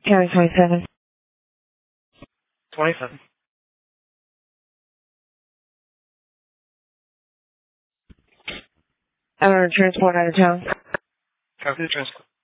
County 27. 27. I want to transport out of town. Copy the transport.